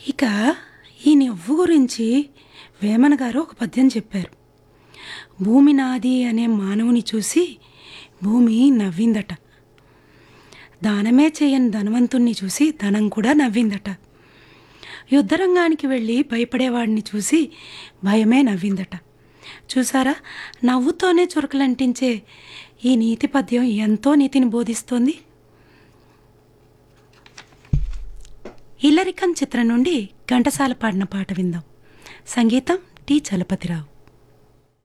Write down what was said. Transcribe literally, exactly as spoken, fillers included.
ఇక ఈ నవ్వు గురించి వేమన గారు ఒక పద్యం చెప్పారు. భూమి నాది అనే మానవుని చూసి భూమి నవ్విందట. దానమే చేయని ధనవంతుణ్ణి చూసి ధనం కూడా నవ్విందట. యుద్ధరంగానికి వెళ్ళి భయపడేవాడిని చూసి భయమే నవ్విందట. చూసారా, నవ్వుతోనే చురకలంటించే ఈ నీతి పద్యం ఎంతో నీతిని బోధిస్తోంది. ఇల్లరికం చిత్రం నుండి ఘంటసాల పాడిన పాట విందాం. సంగీతం టి చలపతిరావు.